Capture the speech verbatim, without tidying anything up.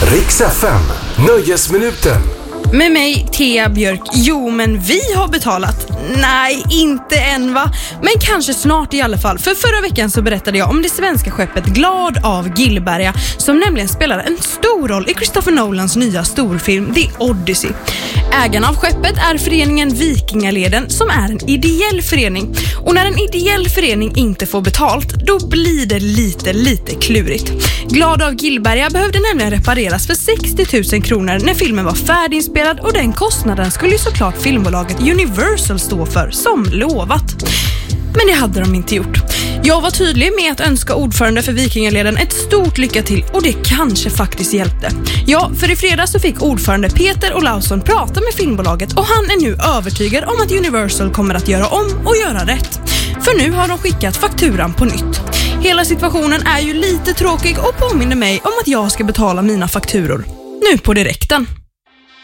Rix F M, Nöjesminuten. Med mig, Thea Björk. Jo, men vi har betalat. Nej, inte än va? Men kanske snart i alla fall. För förra veckan så berättade jag om det svenska skeppet Glad av Gillberga, som nämligen spelar en stor roll i Christopher Nolans nya storfilm The Odyssey. Ägarna av skeppet är föreningen Vikingaleden, som är en ideell förening. Och när en ideell förening inte får betalt, då blir det lite, lite klurigt. Glad av Gillberga behövde nämligen repareras för sextio tusen kronor när filmen var färdiginspelad, och den kostnaden skulle ju såklart filmbolaget Universal stå för, som lovat. Men det hade de inte gjort. Jag var tydlig med att önska ordförande för Vikingaleden ett stort lycka till, och det kanske faktiskt hjälpte. Ja, för i fredags så fick ordförande Peter Olausson prata med filmbolaget, och han är nu övertygad om att Universal kommer att göra om och göra rätt. För nu har de skickat fakturan på nytt. Hela situationen är ju lite tråkig och påminner mig om att jag ska betala mina fakturor nu på direkten.